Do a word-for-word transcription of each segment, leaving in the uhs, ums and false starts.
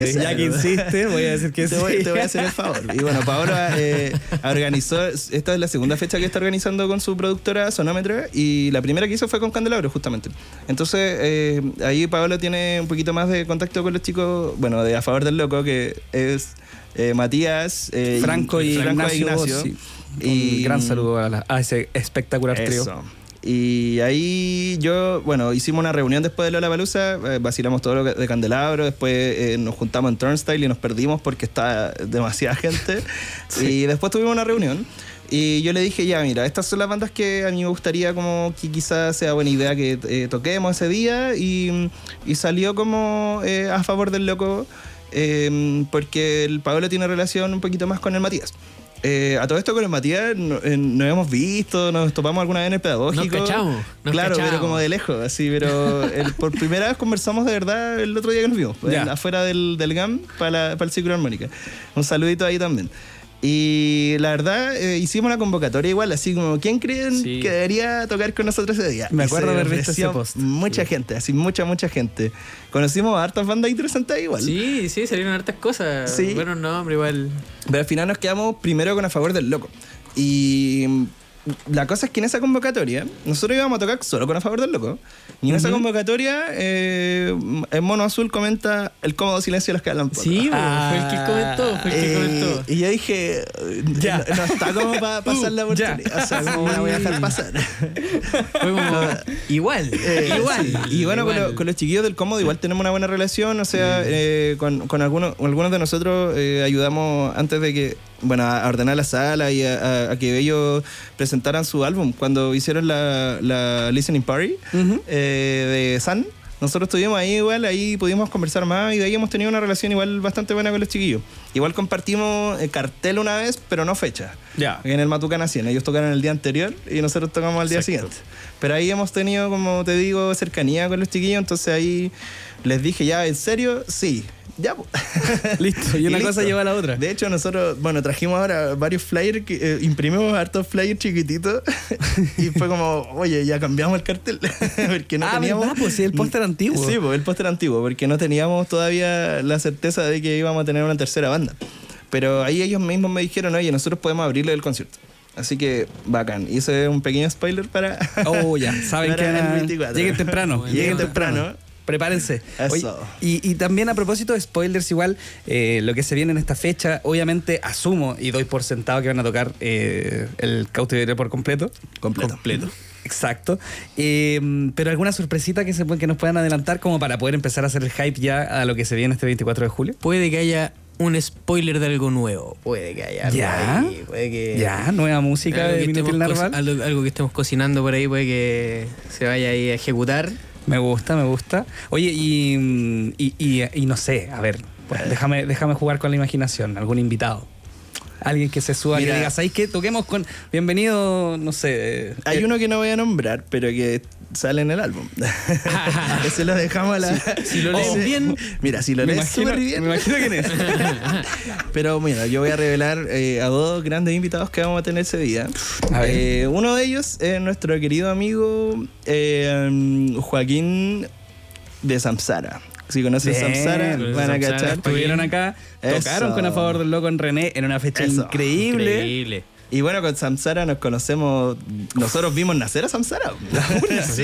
Ya que insiste, voy a decir que te sí. Voy, te voy a hacer el favor. Y bueno, Paola eh, organizó, esta es la segunda fecha que está organizando con su productora Sonómetra, y la primera que hizo fue con Candelabro, justamente. Entonces, eh, ahí Paola tiene un poquito más de contacto con los chicos, bueno, de A Favor del Loco, que es eh, Matías, eh, Franco y Franco Ignacio. Ignacio. Sí. Y un gran saludo a, la, a ese espectacular trío. Eso. Y ahí yo, bueno, hicimos una reunión después de Lollapalooza, eh, vacilamos todo lo de Candelabro, después eh, nos juntamos en Turnstile y nos perdimos porque estaba demasiada gente. Sí. Y después tuvimos una reunión y yo le dije, ya, mira, estas son las bandas que a mí me gustaría como que quizás sea buena idea que eh, toquemos ese día, y, y salió como eh, A Favor del Loco, eh, porque el Paolo tiene relación un poquito más con el Matías. Eh, a todo esto con el Matías no, eh, nos hemos visto, nos topamos alguna vez en el pedagógico. Nos cachamos, nos claro, cachamos. pero como de lejos, así, pero el, por primera vez conversamos de verdad el otro día que nos vimos, en, afuera del, del G A M para, para el Círculo Armónica. Un saludito ahí también. Y la verdad, eh, hicimos una convocatoria igual, así como, ¿quién creen sí. que debería tocar con nosotros ese día? Me acuerdo de haber visto ese post. Mucha sí. gente, así, mucha, mucha gente. Conocimos a hartas bandas interesantes ahí igual. Sí, sí, salieron hartas cosas. Sí. Buenos nombres igual. Pero al final nos quedamos primero con A Favor del Loco. Y la cosa es que en esa convocatoria, nosotros íbamos a tocar solo con A Favor del Loco. Y en uh-huh. esa convocatoria, eh, el Mono Azul comenta el cómodo silencio de los que hablan poco. Sí, ah, fue el que comentó, fue el que eh, comentó. Y yo dije, ya. No, no está como para pasar uh, la oportunidad. Ya. O sea, no la voy a dejar pasar. Fue como, igual, eh, igual. Sí. Y bueno, igual. Con, lo, con los chiquillos del cómodo igual tenemos una buena relación. O sea, mm. eh, con, con algunos, algunos de nosotros eh, ayudamos antes de que, bueno, a ordenar la sala y a, a, a que ellos presentaran su álbum. Cuando hicieron la, la Listening Party uh-huh. eh, de Sun, nosotros estuvimos ahí igual, ahí pudimos conversar más y de ahí hemos tenido una relación igual bastante buena con los chiquillos. Igual compartimos el cartel una vez, pero no fecha. Ya. En el Matucana cien. Ellos tocaron el día anterior y nosotros tocamos al día Exacto. siguiente. Pero ahí hemos tenido, como te digo, cercanía con los chiquillos, entonces ahí les dije, ya, ¿en serio? Sí. Ya, listo, y una y cosa lleva a la otra. De hecho, nosotros, bueno, trajimos ahora varios flyers, que, eh, imprimimos hartos flyers chiquititos y fue como, oye, ya cambiamos el cartel. Porque no ah, teníamos. ¿verdad? Pues sí, el póster antiguo. Sí, pues el póster antiguo, porque no teníamos todavía la certeza de que íbamos a tener una tercera banda. Pero ahí ellos mismos me dijeron, oye, nosotros podemos abrirle el concierto. Así que, bacán. Hice un pequeño spoiler para. Oh, ya, saben que el veinticuatro. Lleguen temprano. Bueno, lleguen temprano. Prepárense. Eso. Oye, y, y también a propósito de spoilers, igual, eh, lo que se viene en esta fecha, obviamente asumo y doy por sentado que van a tocar eh, el Cautiverio por completo. Completo. Completo. Exacto. Eh, pero alguna sorpresita que, se, que nos puedan adelantar como para poder empezar a hacer el hype ya a lo que se viene este veinticuatro de julio. Puede que haya un spoiler de algo nuevo. Puede que haya algo ¿Ya? ahí. Puede que... Ya, nueva música de Minutil Narval. Algo, algo que estemos cocinando por ahí puede que se vaya ahí a ejecutar. Me gusta, me gusta. Oye, y, y, y, y no sé, a ver, pues déjame, déjame jugar con la imaginación. ¿Algún invitado? Alguien que se suba, Mira, que diga, ¿sabes qué? Toquemos con... Bienvenido, no sé... Hay eh, uno que no voy a nombrar, pero que sale en el álbum. Ese lo dejamos a la... Si, si lo lees oh, bien... Mira, si lo lees súper bien... Me imagino quién es. Pero mira, yo voy a revelar eh, a dos grandes invitados que vamos a tener ese día. A ver. Eh, uno de ellos es nuestro querido amigo eh, Joaquín de Samsara. Si conocen Bien, Samsara, van a cachar. Estuvieron acá, Eso. Tocaron con A Favor del Loco en René en una fecha Eso. increíble. Increíble. Y bueno, con Samsara nos conocemos. Nosotros vimos nacer a Samsara. Sí.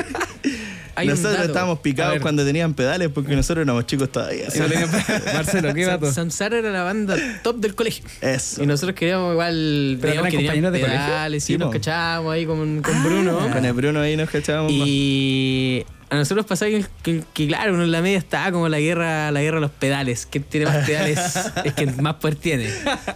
Hay nosotros estábamos picados cuando tenían pedales porque nosotros éramos chicos todavía. Sí, Marcelo, ¿qué dato? Samsara era la banda top del colegio. Eso. Y nosotros queríamos igual. ¿Pero eran que compañeros de pedales, colegio? Sí, Sí, nos po. cachábamos ahí con, con Bruno. Con el Bruno ahí nos cachábamos. Y a nosotros pasaba que, que, que, claro, uno en la media estaba como la guerra, la guerra de los pedales. ¿Quién tiene más pedales? Es que más poder tiene.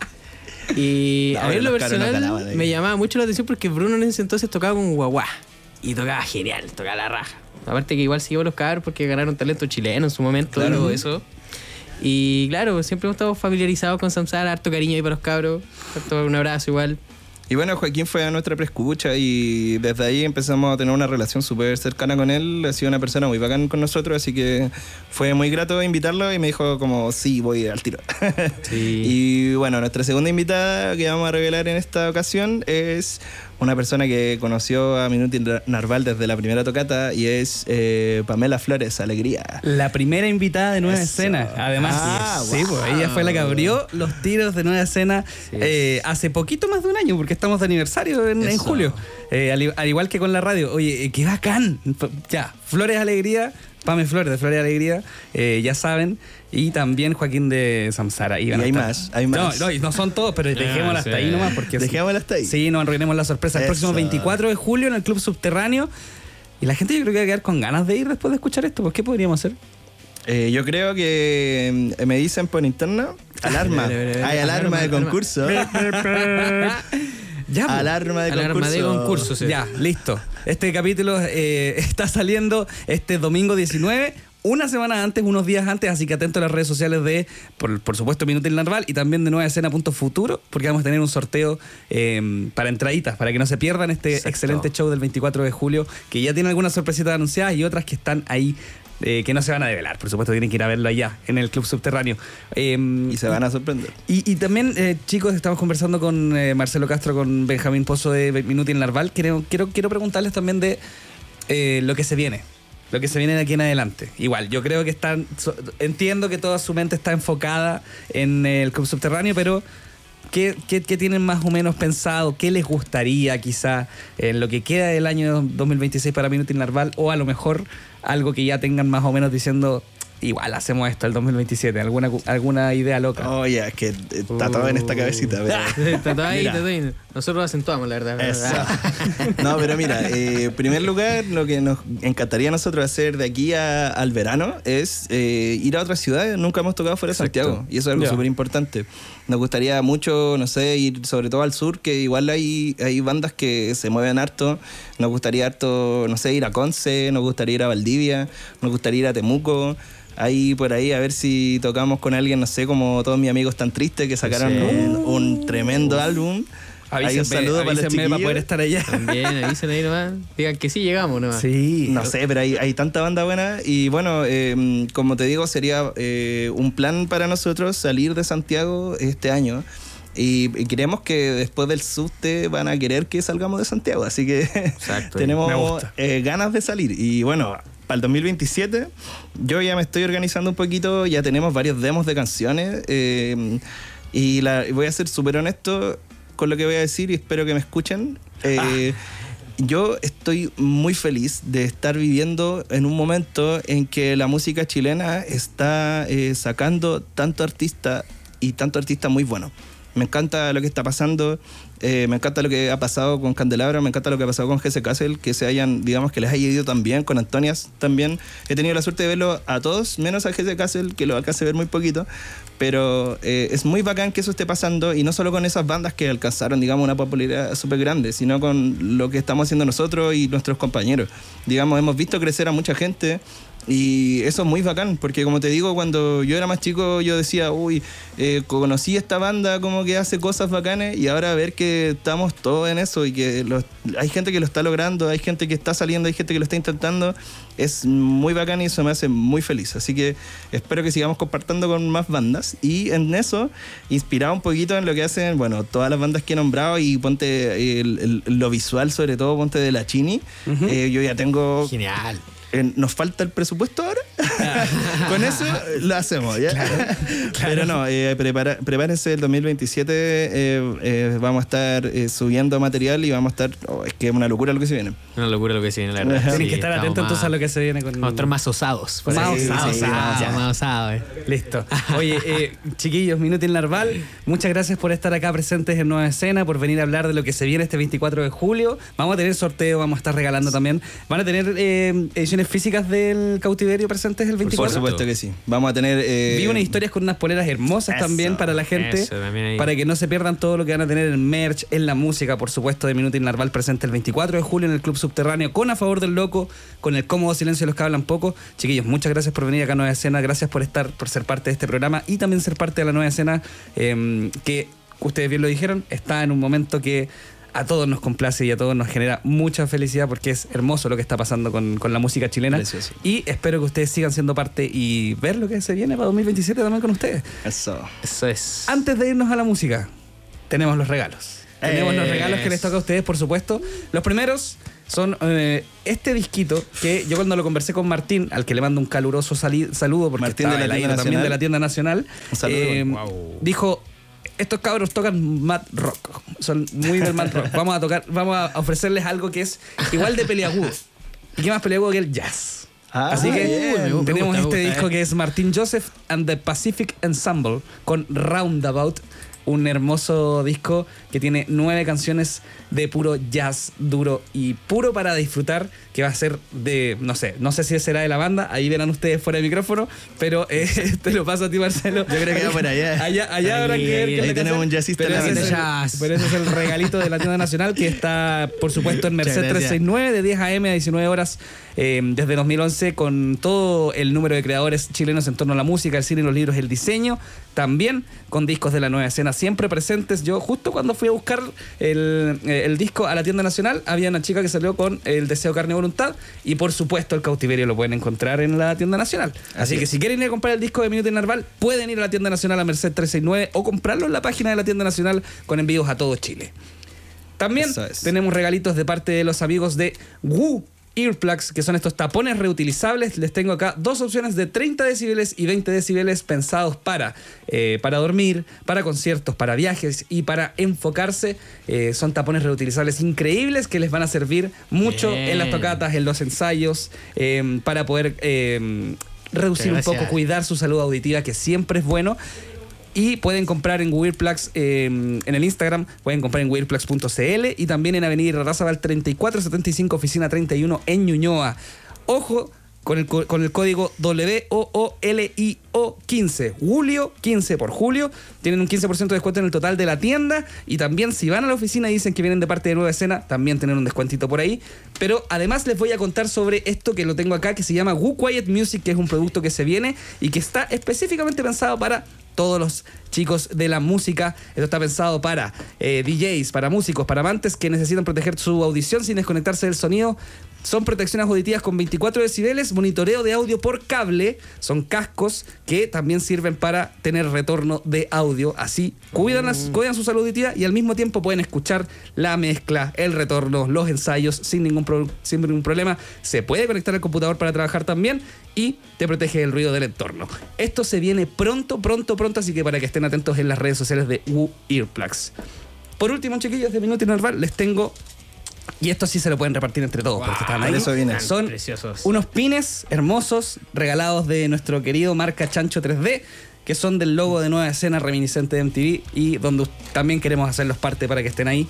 Y No, a mí en lo los cabros no personal ganaban ahí. me llamaba mucho la atención porque Bruno en ese entonces tocaba con guaguá. Y tocaba genial, tocaba la raja. Aparte que igual siguió los cabros porque ganaron talento chileno en su momento, Claro. todo eso. Y claro, siempre hemos estado familiarizados con Samsara, harto cariño ahí para los cabros. Harto un abrazo igual. Y bueno, Joaquín fue a nuestra preescucha y desde ahí empezamos a tener una relación súper cercana con él. Ha sido una persona muy bacán con nosotros, así que fue muy grato invitarlo y me dijo como, sí, voy al tiro. Sí. Y bueno, nuestra segunda invitada que vamos a revelar en esta ocasión es una persona que conoció a Minuti Narval desde la primera tocata y es eh, Pamela Flores, Alegría. La primera invitada de Nueva Eso. Escena. Además, Ah, sí, wow. pues ella fue la que abrió los tiros de Nueva Escena Sí. eh, hace poquito más de un año, porque estamos de aniversario en, en Eso. julio. Eh, al, al igual que con la radio. Oye, eh, qué bacán. Ya, Flores Alegría, Pame Flores de Flores Alegría, eh, ya saben. Y también Joaquín de Samsara. Y van a hay estar- más, hay más. No, no, y no son todos, pero dejémosla hasta sí. ahí nomás. Porque Dejémosla hasta ahí. Sí, no arruinemos la sorpresa. El Eso. próximo veinticuatro de julio en el Club Subterráneo. Y la gente yo creo que va a quedar con ganas de ir después de escuchar esto. ¿Por qué podríamos hacer? Eh, yo creo que eh, me dicen por interno, alarma. Vale, vale, vale. Hay alarma de Alarma, concurso. Ya, po. Alarma de Alarma concurso. de concurso, sí. Ya, listo. Este capítulo eh, está saliendo este domingo diecinueve, una semana antes, unos días antes, así que atento a las redes sociales de, por, por supuesto, Minuto Narval y también de Nueva Escena Punto Futuro, porque vamos a tener un sorteo eh, para entraditas, para que no se pierdan este Exacto. excelente show del veinticuatro de julio, que ya tiene algunas sorpresitas anunciadas y otras que están ahí. Eh, que no se van a develar, por supuesto tienen que ir a verlo allá en el Club Subterráneo. Eh, Y se van a sorprender. y, y también, eh, chicos, estamos conversando con eh, Marcelo Castro, con Benjamín Pozo de Minuto Narval. Quiero, quiero, quiero preguntarles también de eh, lo que se viene. Lo que se viene de aquí en adelante. Igual, yo creo que están. So, entiendo que toda su mente está enfocada en el Club Subterráneo, pero ¿qué, qué, qué tienen más o menos pensado? ¿Qué les gustaría, quizá, en lo que queda del año dos mil veintiséis para Minuto Narval? O a lo mejor algo que ya tengan más o menos diciendo. Igual hacemos esto el dos mil veintisiete. ¿Alguna, alguna idea loca? Oye, es que eh, está todo en esta cabecita. Pero... Está todo ahí, Mira. está todo ahí. Nosotros acentuamos, la verdad. Eso. No, pero mira, eh, en primer lugar, lo que nos encantaría a nosotros hacer de aquí a- al verano es eh, ir a otras ciudades. Nunca hemos tocado fuera de Exacto. Santiago y eso es algo Ya. súper importante. Nos gustaría mucho, no sé, ir sobre todo al sur, que igual hay, hay bandas que se mueven harto. Nos gustaría harto, no sé, ir a Conce, nos gustaría ir a Valdivia, nos gustaría ir a Temuco. Ahí por ahí a ver si tocamos con alguien, no sé, como todos mis amigos tan tristes que sacaron Sí. un, un tremendo álbum. Ahí Avísenme, un saludo para los avísenme para chiquillos. poder estar allá. También, avisen ahí nomás. Digan que sí llegamos nomás. Sí. No sé, pero hay, hay tanta banda buena y bueno, eh, como te digo, sería eh, un plan para nosotros salir de Santiago este año y, y creemos que después del subte van a querer que salgamos de Santiago, así que Exacto. Me tenemos gusta. eh, ganas de salir y bueno, para el dos mil veintisiete yo ya me estoy organizando un poquito, ya tenemos varios demos de canciones eh, y la, voy a ser súper honesto con lo que voy a decir y espero que me escuchen. Eh, Yo estoy muy feliz de estar viviendo en un momento en que la música chilena está eh, sacando tanto artista y tanto artista muy bueno. Me encanta lo que está pasando, eh, me encanta lo que ha pasado con Candelabro, me encanta lo que ha pasado con Jesse Castle, que se hayan, digamos, que les haya ido tan bien, con Antonias también. He tenido la suerte de verlo a todos, menos a Jesse Castle, que lo alcancé a ver muy poquito, pero eh, es muy bacán que eso esté pasando, y no solo con esas bandas que alcanzaron, digamos, una popularidad súper grande, sino con lo que estamos haciendo nosotros y nuestros compañeros. Digamos, hemos visto crecer a mucha gente, y eso es muy bacán, porque como te digo, cuando yo era más chico yo decía, uy, eh, conocí esta banda como que hace cosas bacanes, y ahora ver que estamos todos en eso y que los- hay gente que lo está logrando, hay gente que está saliendo, hay gente que lo está intentando, es muy bacán y eso me hace muy feliz. Así que espero que sigamos compartiendo con más bandas, y en eso, inspirado un poquito en lo que hacen, bueno, todas las bandas que he nombrado, y ponte el- el- lo visual sobre todo, ponte de la Chini. Ujú. Eh, yo ya tengo... Genial. Eh, ¿Nos falta el presupuesto ahora? Con eso lo hacemos, ¿ya? Pero no, eh, prepara- prepárense el dos mil veintisiete, eh, eh, vamos a estar eh, subiendo material y vamos a estar... oh, es que es una locura lo que se viene. Una locura lo que se viene, la verdad. Tienen Tienen Sí, que estar estamos atentos entonces más- a lo que se viene con... Vamos a estar más osados. por Más ahí. osados, Sí, ah, más ya. más osados. eh. Listo. Oye, eh, chiquillos, Minuto Narval, muchas gracias por estar acá presentes en Nueva Escena, por venir a hablar de lo que se viene este veinticuatro de julio. Vamos a tener sorteo, vamos a estar regalando también. ¿Van a tener eh, ediciones físicas del cautiverio presentes el Por veinticuatro? supuesto que sí. Vamos a tener... eh, Vi unas historias con unas poleras hermosas Eso, también para la gente, eso también ahí. para que no se pierdan todo lo que van a tener en merch, en la música, por supuesto, de Minuto Narval presente el veinticuatro de julio en el Club Subterráneo, con A Favor del Loco, con el cómodo silencio de los que hablan poco. Chiquillos, muchas gracias por venir acá a Nueva Escena, gracias por estar, por ser parte de este programa y también ser parte de la Nueva Escena, eh, que ustedes bien lo dijeron, está en un momento que a todos nos complace y a todos nos genera mucha felicidad, porque es hermoso lo que está pasando con, con la música chilena. Precioso. Y espero que ustedes sigan siendo parte y ver lo que se viene para dos mil veintisiete también con ustedes. Eso. Eso es. Antes de irnos a la música, tenemos los regalos. Tenemos los Es. regalos que les toca a ustedes, por supuesto. Los primeros son eh, este disquito que yo cuando lo conversé con Martín, al que le mando un caluroso sali- saludo porque Martín estaba de la el aire Tienda también Nacional. de la tienda nacional, Un saludo. eh, Wow. dijo: estos cabros tocan mad rock, son muy del mad rock. Vamos a tocar, vamos a ofrecerles algo que es igual de peliagudo. ¿Y qué más peliagudo que el jazz? Ah, Así que bien. Me gusta, tenemos me gusta, este me gusta, disco eh. que es Martín Joseph and the Pacific Ensemble con Roundabout, un hermoso disco que tiene nueve canciones de puro jazz duro y puro para disfrutar, que va a ser de, no sé, no sé si será de la banda, ahí verán ustedes fuera de micrófono, pero eh, te lo paso a ti, Marcelo. Yo creo que va por allá. Allá, allá Ahí, habrá que ver ahí, qué ahí es lo que tenemos hacer, un jazzista pero en la ese es el- jazz. pero ese es el regalito de la tienda nacional que está, por supuesto, en Merced Muchas gracias. trescientos sesenta y nueve de diez a eme a diecinueve horas eh, desde dos mil once, con todo el número de creadores chilenos en torno a la música, el cine, los libros, el diseño, también con discos de la nueva escena siempre presentes. Yo justo cuando fui a buscar el, eh, el disco a la tienda nacional, había una chica que salió con El Deseo, Carne y Voluntad, y por supuesto el Cautiverio lo pueden encontrar en la tienda nacional. Así, Así que es. si quieren ir a comprar el disco de Minuto y Narval, pueden ir a la tienda nacional a Merced trescientos sesenta y nueve o comprarlo en la página de la tienda nacional con envíos a todo Chile. También Eso es. tenemos regalitos de parte de los amigos de Woo Earplugs, que son estos tapones reutilizables. Les tengo acá dos opciones de treinta decibeles y veinte decibeles pensados para, eh, para dormir, para conciertos, para viajes y para enfocarse. Eh, son tapones reutilizables increíbles que les van a servir mucho Bien. en las tocatas, en los ensayos, eh, para poder eh, reducir un Gracias. poco, cuidar su salud auditiva, que siempre es bueno. Y pueden comprar en Weirplugs eh, en el Instagram, pueden comprar en weirplugs punto c l y también en Avenida Razabal treinta y cuatro setenta y cinco, oficina treinta y uno en Ñuñoa. Ojo con el, co- con el código W O O L I O quince, Julio quince por Julio. Tienen un quince por ciento de descuento en el total de la tienda. Y también si van a la oficina y dicen que vienen de parte de Nueva Escena, también tienen un descuentito por ahí. Pero además les voy a contar sobre esto que lo tengo acá, que se llama Woo Quiet Music, que es un producto que se viene y que está específicamente pensado para todos los chicos de la música. Esto está pensado para eh, D Js, para músicos, para amantes que necesitan proteger su audición sin desconectarse del sonido. Son protecciones auditivas con veinticuatro decibeles, monitoreo de audio por cable. Son cascos que también sirven para tener retorno de audio. Así cuidan, las- cuidan su salud auditiva y al mismo tiempo pueden escuchar la mezcla, el retorno, los ensayos sin ningún, pro- sin ningún problema. Se puede conectar al computador para trabajar también y te protege del ruido del entorno. Esto se viene pronto, pronto, pronto, así que para que estén atentos en las redes sociales de Woo Earplugs. Por último, chiquillos de Minuto y Normal, les tengo... Y esto sí se lo pueden repartir entre todos, porque están ahí. por eso viene. Son Preciosos. unos pines hermosos regalados de nuestro querido marca Chancho tres D, que son del logo de Nueva Escena reminiscente de M T V y donde también queremos hacerlos parte para que estén ahí.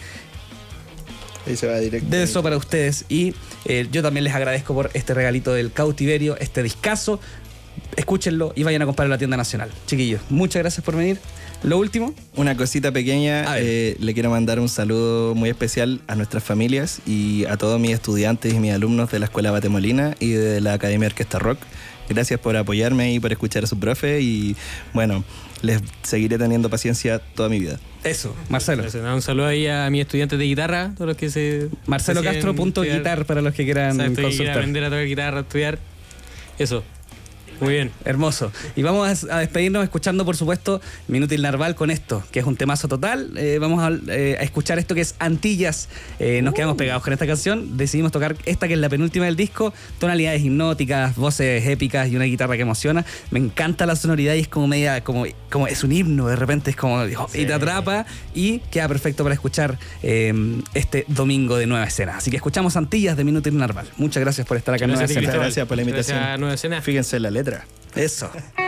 Ahí se va directo. De eso para ustedes. Y eh, yo también les agradezco por este regalito del Cautiverio, este discazo. Escúchenlo y vayan a comprarlo a la tienda nacional. Chiquillos, muchas gracias por venir. Lo último, Una cosita pequeña, A ver. eh, le quiero mandar un saludo muy especial a nuestras familias y a todos mis estudiantes y mis alumnos de la Escuela Batemolina y de la Academia Orquesta Rock. Gracias por apoyarme y por escuchar a su profe y bueno, les seguiré teniendo paciencia toda mi vida. eso, Marcelo. Entonces, nada, un saludo ahí a mis estudiantes de guitarra, todos los que se. Marcelo deciden Castro punto estudiar. guitar para los que quieran Exacto, y quieren consultar. aprender a tocar guitarra, estudiar. Eso. Muy bien. Hermoso. Y vamos a, a despedirnos escuchando, por supuesto, Minuto y Narval con esto, que es un temazo total. Eh, vamos a, eh, a escuchar esto que es Antillas. Eh, nos quedamos pegados con esta canción. Decidimos tocar esta que es la penúltima del disco. Tonalidades hipnóticas, voces épicas y una guitarra que emociona. Me encanta la sonoridad y es como media, como, como es un himno. De repente es como, oh, y te atrapa y queda perfecto para escuchar eh, este domingo de Nueva Escena. Así que escuchamos Antillas de Minuto y Narval. Muchas gracias por estar acá en Nueva Gracias a ti, Escena. Muchas Cristóbal. gracias por la invitación. Gracias a Nueva Escena. Fíjense en la letra. Eso.